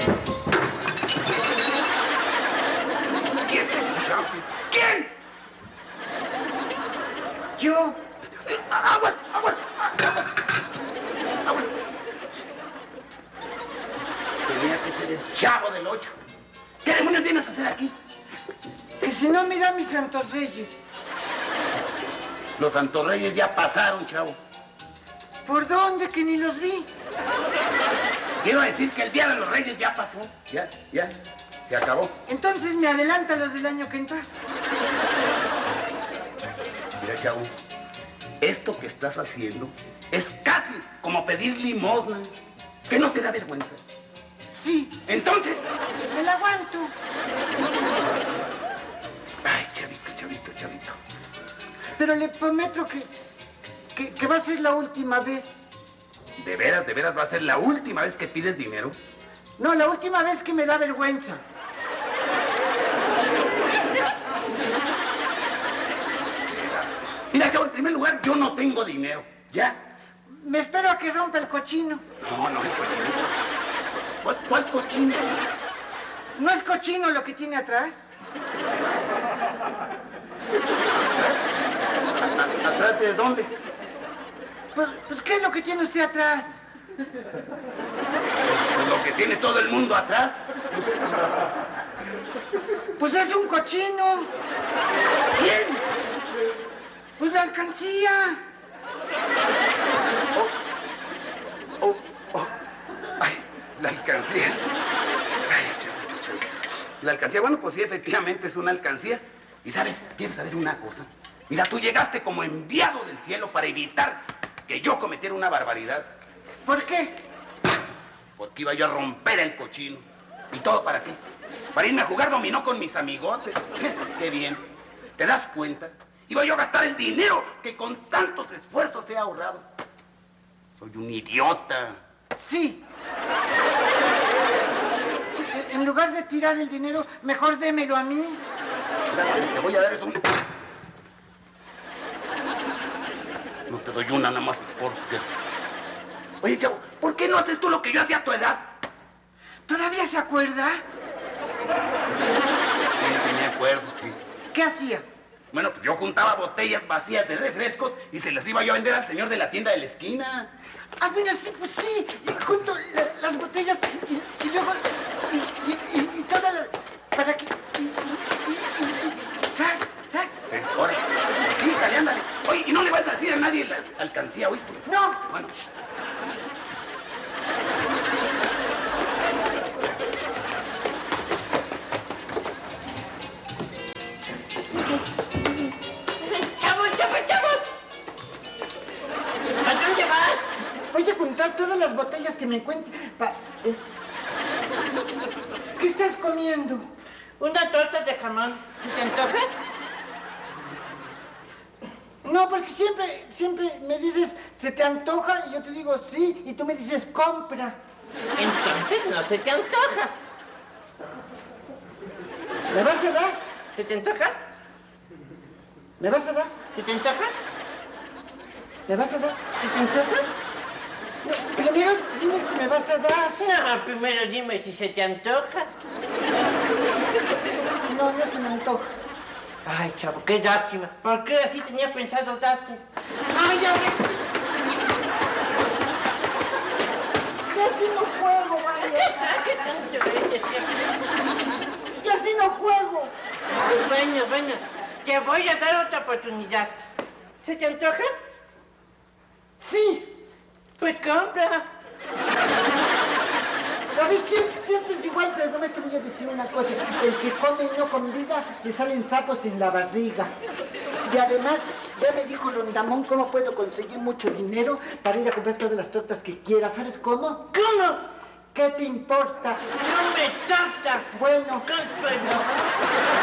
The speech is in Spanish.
¿Quién? ¿Quién? Yo. ¡Aguas! ¡Aguas! ¡Aguas! ¡Aguas! Tenía que ser el Chavo del 8. ¿Qué demonios vienes a hacer aquí? Que si no me da mis santos reyes. Los santos reyes ya pasaron, chavo. ¿Por dónde? Que ni los vi. Quiero decir que el día de los reyes ya pasó. Ya. Se acabó. Entonces me adelanta los del año que entra. Mira, chavo, esto que estás haciendo es casi como pedir limosna. ¿Que no te da vergüenza? Sí. Entonces... me la aguanto. Ay, chavito. Pero le prometo que va a ser la última vez. ¿De veras va a ser la última vez que pides dinero? No, la última vez que me da vergüenza. Mira, chavo, en primer lugar, yo no tengo dinero. ¿Ya? Me espero a que rompa el cochino. No, el cochinito. ¿Cuál cochino? ¿No es cochino lo que tiene atrás? ¿Atrás de dónde? Pues, ¿qué es lo que tiene usted atrás? Pues lo que tiene todo el mundo atrás. Pues es un cochino. ¿Quién? Pues la alcancía. Ay, la alcancía. Ay, chavito. La alcancía, bueno, pues sí, efectivamente es una alcancía. Y ¿sabes? ¿Quieres saber una cosa? Mira, tú llegaste como enviado del cielo para evitar que yo cometiera una barbaridad. ¿Por qué? Porque iba yo a romper el cochino. ¿Y todo para qué? Para irme a jugar dominó con mis amigotes. ¡Qué bien! ¿Te das cuenta? Iba yo a gastar el dinero que con tantos esfuerzos he ahorrado. Soy un idiota. Sí. En lugar de tirar el dinero, mejor démelo a mí. Lo que te voy a dar es un... No te doy una nada más porque... Oye, chavo, ¿por qué no haces tú lo que yo hacía a tu edad? ¿Todavía se acuerda? Sí, me acuerdo, sí. ¿Qué hacía? Bueno, pues yo juntaba botellas vacías de refrescos y se las iba yo a vender al señor de la tienda de la esquina. Ah, bueno, sí, pues sí. Y junto las botellas y luego... Y todas las... Para que... ¿Sabes? Sí, ahora. Sí, sale, ándale. Oye, y no le vas a decir a nadie la alcancía, ¿oíste? No. Bueno. ¡Chavos! ¿A dónde vas? Voy a juntar todas las botellas que me encuentre. ¿Qué estás comiendo? Una torta de jamón. ¿Se te antoja? No, porque siempre me dices, ¿se te antoja? Y yo te digo, sí, y tú me dices, compra. Entonces no se te antoja. ¿Me vas a dar? ¿Se te antoja? ¿Me vas a dar? ¿Se te antoja? ¿Me vas a dar? ¿Se te antoja? No, primero dime si me vas a dar. No, primero dime si se te antoja. No se me antoja. Ay, chavo, qué lástima. ¿Por qué así tenía pensado darte? ¡Ay, ya ves! Ya así no juego, vale. ¿Qué tanto eres? Ya así no juego. Ay, bueno. Te voy a dar otra oportunidad. ¿Se te antoja? Sí. Pues compra. A ver, siempre es igual, pero nomás te voy a decir una cosa. El que come y no convida, le salen sapos en la barriga. Y además, ya me dijo Rondamón cómo puedo conseguir mucho dinero para ir a comprar todas las tortas que quiera. ¿Sabes cómo? ¿Cómo? ¿Qué te importa? Come torta. Bueno. Con sueño.